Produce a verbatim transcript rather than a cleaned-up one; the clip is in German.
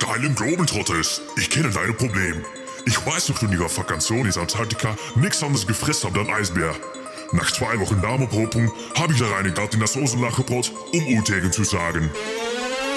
geilen Globetrotters, ich kenne deine Probleme. Ich weiß noch, du in ihrer Vakation in Antarktika nichts anderes gefressen habt als Eisbär. Nach zwei Wochen Darmopopung habe ich da reingegangen in das Osenlachebrot, um Utegen zu sagen.